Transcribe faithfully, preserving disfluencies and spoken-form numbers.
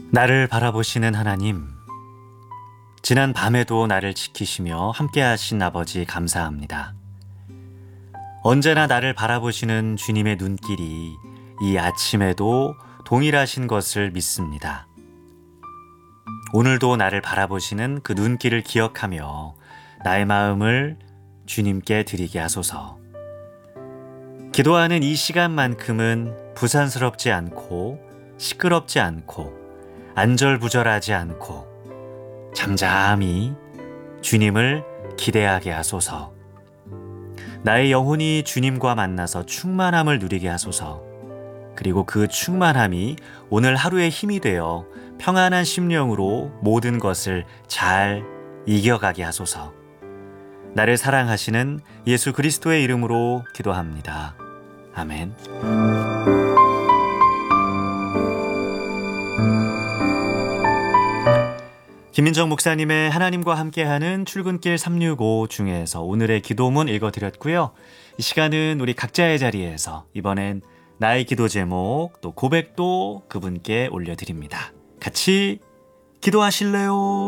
나를 바라보시는 하나님, 지난 밤에도 나를 지키시며 함께하신 아버지 감사합니다. 언제나 나를 바라보시는 주님의 눈길이 이 아침에도 동일하신 것을 믿습니다. 오늘도 나를 바라보시는 그 눈길을 기억하며 나의 마음을 주님께 드리게 하소서. 기도하는 이 시간만큼은 부산스럽지 않고 시끄럽지 않고 안절부절하지 않고 잠잠히 주님을 기대하게 하소서. 나의 영혼이 주님과 만나서 충만함을 누리게 하소서. 그리고 그 충만함이 오늘 하루의 힘이 되어 평안한 심령으로 모든 것을 잘 이겨가게 하소서. 나를 사랑하시는 예수 그리스도의 이름으로 기도합니다. 아멘. 김민정 목사님의 하나님과 함께하는 출근길 삼육오 중에서 오늘의 기도문 읽어드렸고요. 이 시간은 우리 각자의 자리에서 이번엔 나의 기도 제목 또 고백도 그분께 올려드립니다. 같이 기도하실래요?